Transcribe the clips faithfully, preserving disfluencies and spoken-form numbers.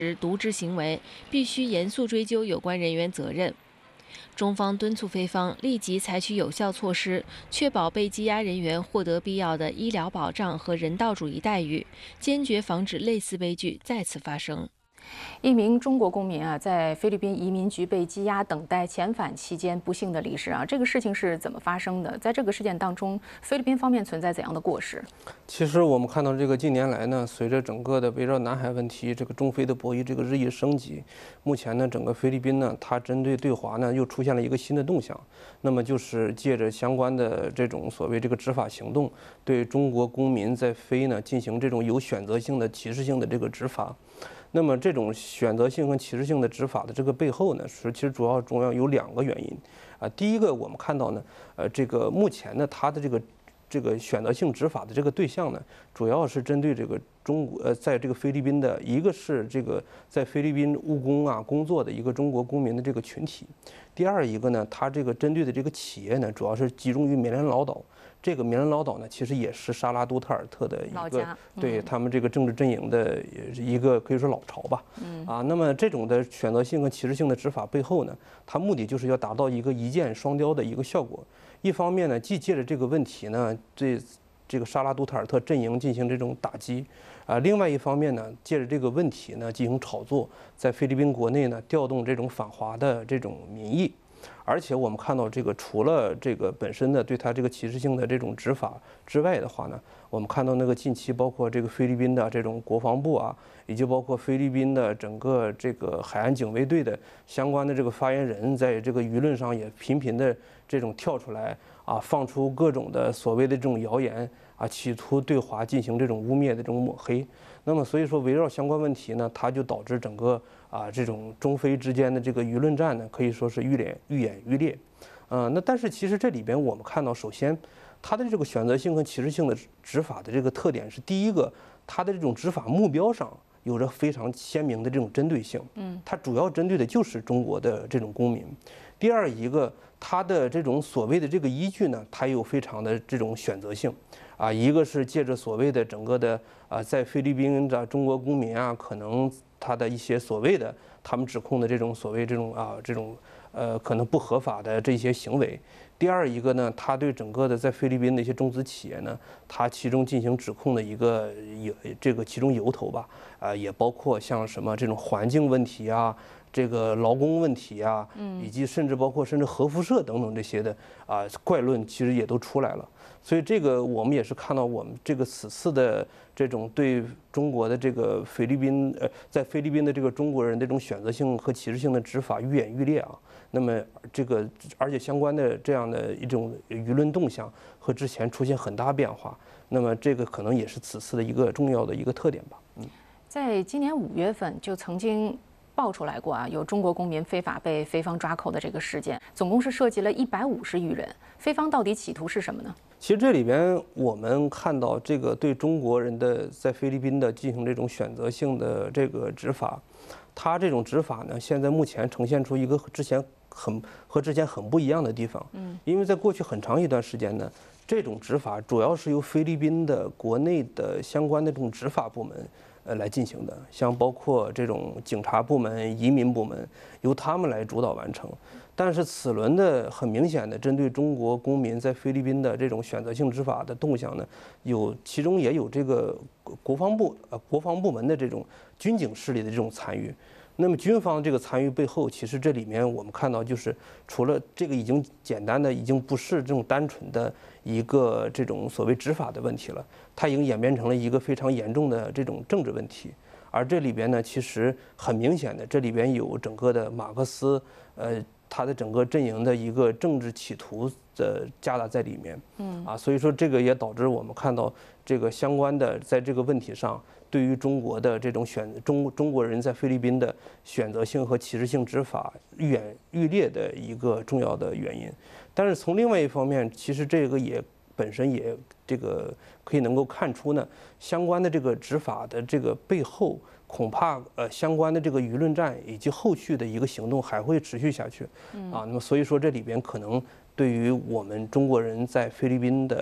渎职行为，必须严肃追究有关人员责任。中方敦促菲方立即采取有效措施，确保被羁押人员获得必要的医疗保障和人道主义待遇，坚决防止类似悲剧再次发生。 一名中国公民啊，在菲律宾移民局被羁押等待遣返期间不幸的离世啊，这个事情是怎么发生的？在这个事件当中，菲律宾方面存在怎样的过失？ 其实我们看到，这个近年来呢，随着整个的围绕南海问题，这个中菲的博弈这个日益升级，目前呢，整个菲律宾呢，它针对对华呢又出现了一个新的动向，那么就是借着相关的这种所谓这个执法行动，对中国公民在菲呢进行这种有选择性的歧视性的这个执法。那么这种选择性和歧视性的执法的这个背后呢，是其实主要主要有两个原因啊。第一个，我们看到呢，呃，这个目前呢，它的这个这个选择性执法的这个对象呢，主要是针对这个中国呃，在这个菲律宾的一个是这个在菲律宾务工啊工作的一个中国公民的这个群体，第二一个呢，它这个针对的这个企业呢，主要是集中于缅甸老岛。这个缅甸老岛呢，其实也是沙拉杜特尔特的一个对他们这个政治阵营的一个可以说老巢吧。嗯啊，那么这种的选择性和歧视性的执法背后呢，它目的就是要达到一个一箭双雕的一个效果。一方面呢，既借着这个问题呢，对这个沙拉杜特尔特阵营进行这种打击，啊，另外一方面呢，借着这个问题呢进行炒作，在菲律宾国内呢调动这种反华的这种民意。而且我们看到，这个除了这个本身的对他这个歧视性的这种执法之外的话呢，我们看到那个近期包括这个菲律宾的这种国防部啊，以及包括菲律宾的整个这个海岸警卫队的相关的这个发言人，在这个舆论上也频频的这种跳出来啊，放出各种的所谓的这种谣言啊，企图对华进行这种污蔑的这种抹黑。那么所以说，围绕相关问题呢，它就导致整个啊这种中菲之间的这个舆论战呢，可以说是愈演愈演愈烈。呃，那但是其实这里边我们看到，首先它的这个选择性和歧视性的执法的这个特点是，第一个，它的这种执法目标上有着非常鲜明的这种针对性，嗯，它主要针对的就是中国的这种公民。第二一个，它的这种所谓的这个依据呢，它有非常的这种选择性，啊，一个是借着所谓的整个的啊，在菲律宾的中国公民啊，可能他的一些所谓的他们指控的这种所谓这种啊这种呃可能不合法的这些行为。第二一个呢，他对整个的在菲律宾的一些中资企业呢，他其中进行指控的一个有这个其中由头吧，啊，也包括像什么这种环境问题啊。这个劳工问题啊，以及甚至包括甚至核辐射等等这些的啊怪论，其实也都出来了。所以这个我们也是看到，我们这个此次的这种对中国的这个菲律宾呃，在菲律宾的这个中国人这种选择性和歧视性的执法愈演愈烈啊。那么这个而且相关的这样的一种舆论动向和之前出现很大变化，那么这个可能也是此次的一个重要的一个特点吧。嗯， 在今年五月份就曾经爆出来过啊，有中国公民非法被菲方抓扣的这个事件，总共是涉及了一百五十余人。菲方到底企图是什么呢？ 其实这里边我们看到，这个对中国人的在菲律宾的进行这种选择性的这个执法，它这种执法呢，现在目前呈现出一个之前很和之前很不一样的地方。嗯，因为在过去很长一段时间呢，这种执法主要是由菲律宾的国内的相关的这种执法部门。呃，来进行的，像包括这种警察部门、移民部门，由他们来主导完成。但是此轮的很明显的针对中国公民在菲律宾的这种选择性执法的动向呢，有其中也有这个国防部呃国防部门的这种军警势力的这种参与。那么军方这个参与背后，其实这里面我们看到，就是除了这个已经简单的，已经不是这种单纯的一个这种所谓执法的问题了，它已经演变成了一个非常严重的这种政治问题。而这里边呢，其实很明显的，这里边有整个的马克思，呃，他的整个阵营的一个政治企图的夹杂在里面。嗯啊，所以说这个也导致我们看到这个相关的在这个问题上。对于中国的这种选中中国人在菲律宾的选择性和歧视性执法愈演愈烈的一个重要的原因，但是从另外一方面，其实这个也本身也这个可以能够看出呢，相关的这个执法的这个背后，恐怕呃相关的这个舆论战以及后续的一个行动还会持续下去，啊，那么所以说这里边可能对于我们中国人在菲律宾的。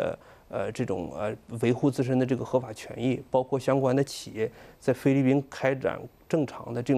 呃这种呃维护自身的这个合法权益，包括相关的企业在菲律宾开展正常的这种。